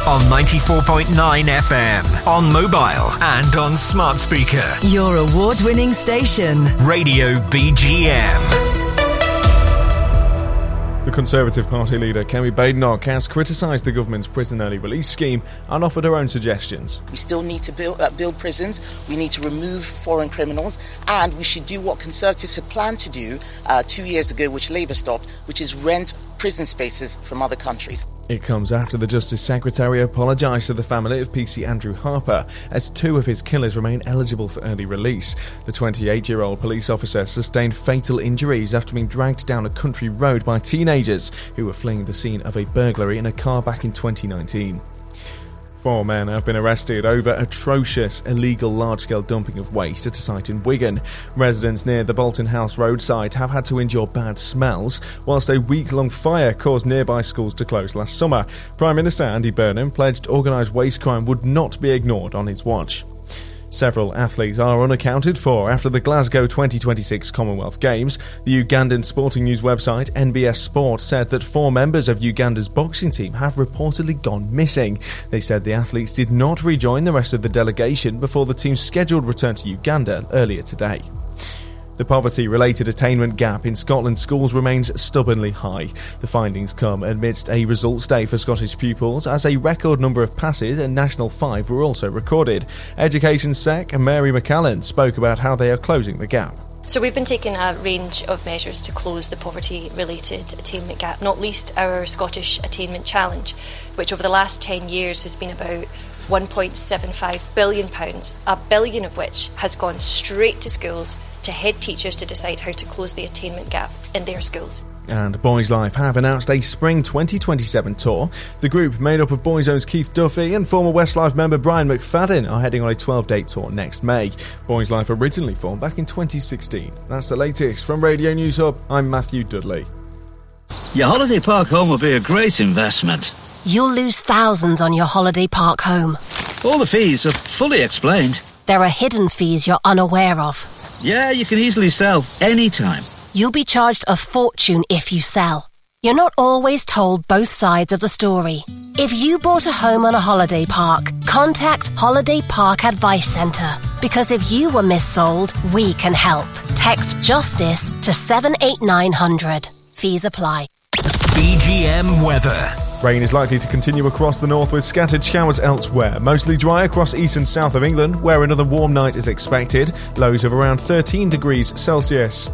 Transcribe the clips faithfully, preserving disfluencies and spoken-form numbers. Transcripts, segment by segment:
on ninety-four point nine F M, on mobile and on smart speaker. Your award-winning station. Radio B G M. The Conservative Party leader, Kemi Badenoch, has criticised the government's prison early release scheme and offered her own suggestions. We still need to build, uh, build prisons, we need to remove foreign criminals, and we should do what Conservatives had planned to do uh, two years ago, which Labour stopped, which is rent prison spaces from other countries. It comes after the Justice Secretary apologised to the family of P C Andrew Harper, as two of his killers remain eligible for early release. The twenty-eight-year-old police officer sustained fatal injuries after being dragged down a country road by teenagers who were fleeing the scene of a burglary in a car back in twenty nineteen. Four men have been arrested over atrocious, illegal large-scale dumping of waste at a site in Wigan. Residents near the Bolton House roadside have had to endure bad smells, whilst a week-long fire caused nearby schools to close last summer. Prime Minister Andy Burnham pledged organised waste crime would not be ignored on his watch. Several athletes are unaccounted for after the Glasgow twenty twenty-six Commonwealth Games. The Ugandan sporting news website N B S Sport said that four members of Uganda's boxing team have reportedly gone missing. They said the athletes did not rejoin the rest of the delegation before the team's scheduled return to Uganda earlier today. The poverty-related attainment gap in Scotland's schools remains stubbornly high. The findings come amidst a results day for Scottish pupils, as a record number of passes and National five were also recorded. Education Sec Mary McCallan spoke about how they are closing the gap. So we've been taking a range of measures to close the poverty-related attainment gap, not least our Scottish Attainment Challenge, which over the last ten years has been about one point seven five billion pounds, a billion of which has gone straight to schools, to head teachers to decide how to close the attainment gap in their schools. And Boys Life have announced a Spring twenty twenty-seven tour. The group, made up of Boyzone's Keith Duffy and former Westlife member Brian McFadden, are heading on a twelve-date tour next May. Boys Life originally formed back in twenty sixteen. That's the latest from Radio News Hub. I'm Matthew Dudley. Your holiday park home will be a great investment. You'll lose thousands on your holiday park home. All the fees are fully explained. There are hidden fees you're unaware of. Yeah, you can easily sell anytime. You'll be charged a fortune if you sell. You're not always told both sides of the story. If you bought a home on a holiday park, contact Holiday Park Advice Centre. Because if you were missold, we can help. Text JUSTICE to seven eight nine hundred. Fees apply. B G M weather. Rain is likely to continue across the north with scattered showers elsewhere. Mostly dry across east and south of England, where another warm night is expected. Lows of around thirteen degrees Celsius.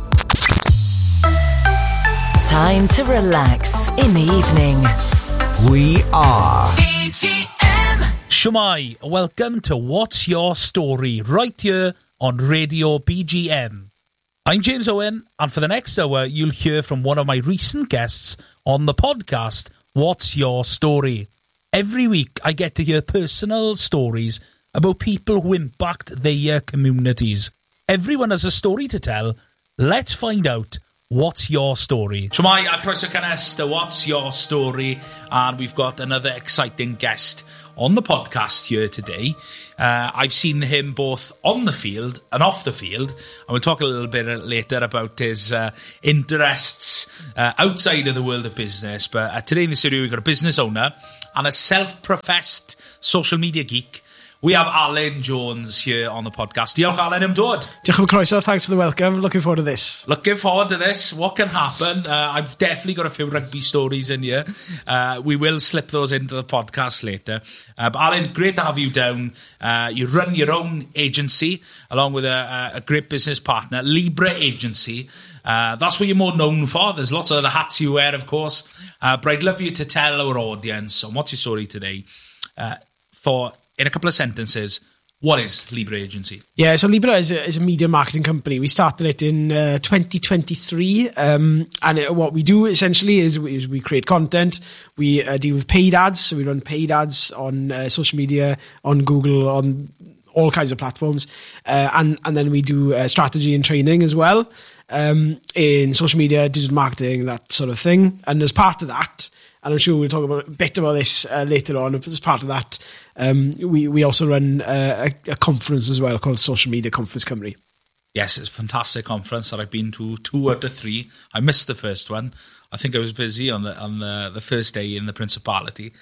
Time to relax in the evening. We are B G M. Shumai, welcome to What's Your Story, right here on Radio B G M. I'm James Owen, and for the next hour, you'll hear from one of my recent guests on the podcast, What's Your Story? Every week, I get to hear personal stories about people who impact their communities. Everyone has a story to tell. Let's find out what's your story. Shwmai, a croeso cynnes to What's Your Story, and we've got another exciting guest on the podcast here today. Uh, I've seen him both on the field and off the field, and we'll talk a little bit later about his uh, interests uh, outside of the world of business. But uh, today in the studio, we've got a business owner and a self-professed social media geek. We have Alan Jones here on the podcast. Diolch, Alan, am dod. Diolch am croeso, thanks for the welcome. Looking forward to this. Looking forward to this. What can happen? Uh, I've definitely got a few rugby stories in here. Uh, we will slip those into the podcast later. Uh, but Alan, great to have you down. Uh, you run your own agency along with a, a great business partner, Libra Agency. Uh, that's what you're more known for. There's lots of other hats you wear, of course. Uh, but I'd love you to tell our audience on What's Your Story today uh, for... in a couple of sentences, what is Libra Agency? Yeah, so Libra is a, is a media marketing company. We started it in uh, twenty twenty-three, um, and it, what we do essentially is we, is we create content. We uh, deal with paid ads, so we run paid ads on uh, social media, on Google, on all kinds of platforms, uh, and and then we do uh, strategy and training as well um, in social media, digital marketing, that sort of thing. And as part of that, and I'm sure we'll talk about a bit about this uh, later on, but as part of that, um, we, we also run uh, a, a conference as well called Social Media Conference Cymru. Yes, it's a fantastic conference that I've been to two out of three. I missed the first one. I think I was busy on the on the, the first day in the Principality.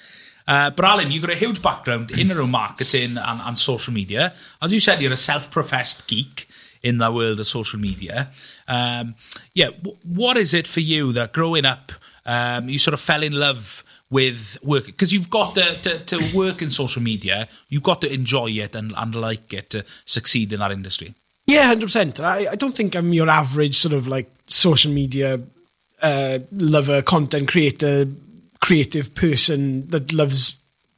Uh, but Alan, you've got a huge background in around marketing and, and social media. As you said, you're a self-professed geek in the world of social media. Um, yeah, w- what is it for you that growing up, um, you sort of fell in love with work? Because you've got to, to, to work in social media, you've got to enjoy it and, and like it to succeed in that industry. Yeah, one hundred percent. I, I don't think I'm your average sort of like social media uh, lover, content creator, creative person that loves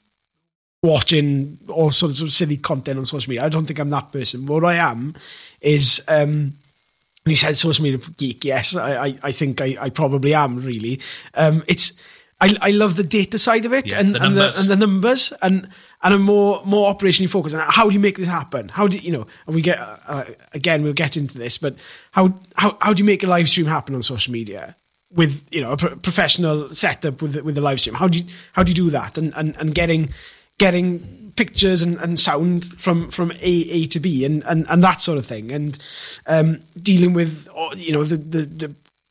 watching all sorts of silly content on social media. I don't think I'm that person. What I am is, um, you said social media geek. Yes, I, I, I think I, I probably am really. Um, it's, I, I love the data side of it, yeah, and, the and the and the numbers, and and I'm more more operationally focused. And how do you make this happen? How do you know? And we get uh, again, we'll get into this, but how how how do you make a live stream happen on social media with, you know, a pro- professional setup with with the live stream? How do you how do you do that? And and and getting getting pictures and, and sound from from A A to B and, and and that sort of thing, and um, dealing with, you know, the the the,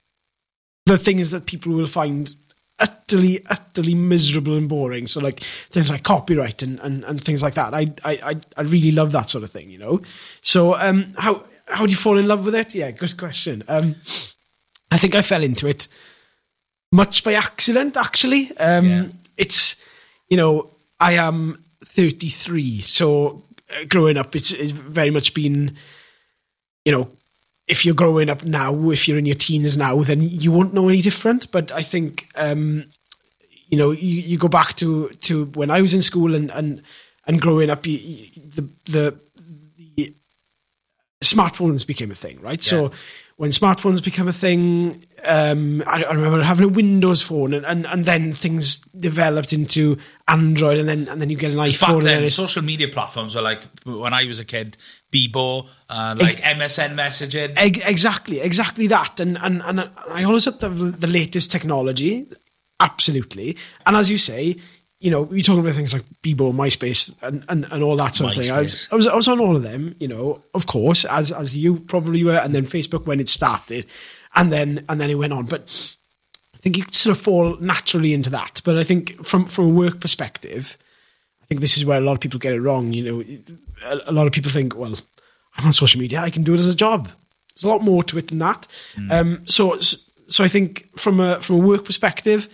the things that people will find utterly, utterly miserable and boring. So like things like copyright and, and, and things like that. I, I, I really love that sort of thing, you know? So, um, how, how do you fall in love with it? Yeah, good question. Um, I think I fell into it much by accident, actually. Um, yeah. It's, you know, I am thirty-three. So uh, growing up, it's, it's very much been, you know, if you're growing up now, if you're in your teens now, then you won't know any different. But I think, um, you know, you, you go back to, to when I was in school and, and, and growing up, you, you, the, the, the smartphones became a thing, right? Yeah. So when smartphones became a thing, um, I, I remember having a Windows phone, and, and, and then things developed into Android, and then and then you get an iPhone. Back then, and social media platforms were like, when I was a kid, Bebo, uh, like Ex- M S N messaging. Exactly, exactly that. And and, and I always had the, the latest technology, absolutely. And as you say, you know, you're talking about things like Bebo, MySpace, and, and, and all that sort of thing. I was, I was I was on all of them, you know, of course, as as you probably were, and then Facebook when it started, and then and then it went on. But I think you sort of fall naturally into that. But I think from from a work perspective, I think this is where a lot of people get it wrong. You know, a, a lot of people think, well, I'm on social media, I can do it as a job. There's a lot more to it than that. Mm. Um, so so I think from a from a work perspective,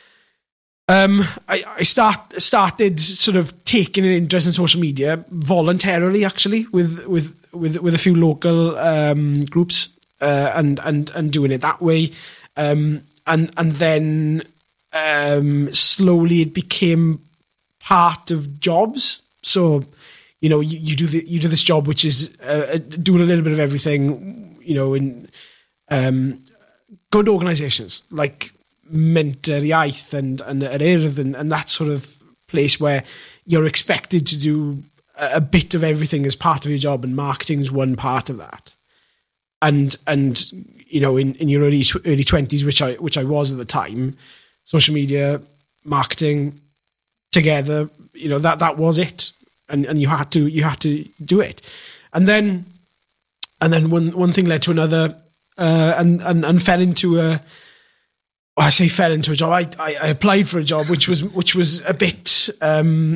Um, I, I start started sort of taking an interest in social media voluntarily, actually, with with with, with a few local um, groups, uh, and and and doing it that way, um, and and then um, slowly it became part of jobs. So, you know, you, you do the, you do this job which is uh, doing a little bit of everything, you know, in um, good organisations like Mentor Iaith and and Yr Urdd and, and that sort of place where you're expected to do a, a bit of everything as part of your job, and marketing is one part of that. And and you know, in, in your early early twenties, which I which I was at the time, social media, marketing together, you know, that that was it, and and you had to you had to do it, and then and then one one thing led to another, uh, and and and fell into a. I say fell into a job. I, I, I applied for a job which was which was a bit um,